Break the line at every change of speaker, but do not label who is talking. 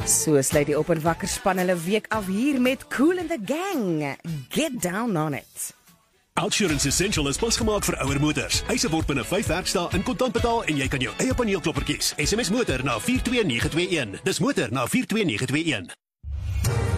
So sluit die Op en Wakker span hulle week af hier met Kool and the Gang. Get down on it.
Outsurance Essential is pasgemaak vir ouer motors. Eise word binne 5 werkdae in kontant betaal en jy kan jou eie paneelklopper kies. SMS motor na 42921. Dis motor na 42921.